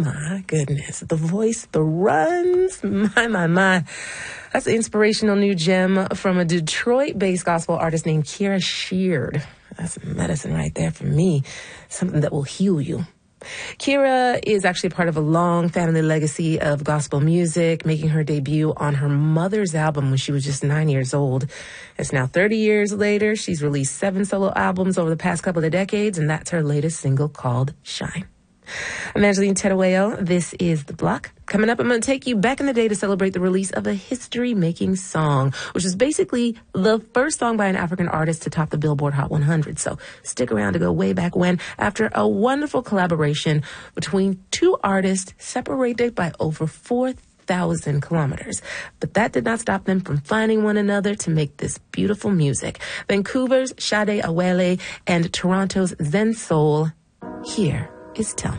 my goodness. The voice, the runs. My. That's an inspirational new gem from a Detroit-based gospel artist named Kira Sheard. That's medicine right there for me. Something that will heal you. Kira is actually part of a long family legacy of gospel music, making her debut on her mother's album when she was just 9 years old. It's now 30 years later. She's released 7 solo albums over the past couple of decades, and that's her latest single called Shine. I'm Angeline Terueo. This is The Block. Coming up, I'm going to take you back in the day to celebrate the release of a history-making song, which is basically the first song by an African artist to top the Billboard Hot 100. So stick around to go way back when, after a wonderful collaboration between two artists separated by over 4,000 kilometers. But that did not stop them from finding one another to make this beautiful music. Vancouver's Sade Awele and Toronto's Zen Soul. Here is Tell Me.